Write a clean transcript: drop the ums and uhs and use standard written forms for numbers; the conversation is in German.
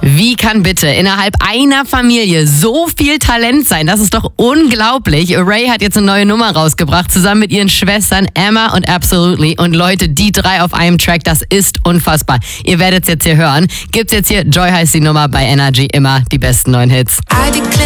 Wie kann bitte innerhalb einer Familie so viel Talent sein? Das ist doch unglaublich. Array hat jetzt eine neue Nummer rausgebracht, zusammen mit ihren Schwestern Emma und Absolutely. Und Leute, die drei auf einem Track, das ist unfassbar. Ihr werdet es jetzt hier hören. Gibt's jetzt hier, Joy heißt die Nummer bei Energy, immer die besten neuen Hits. I declare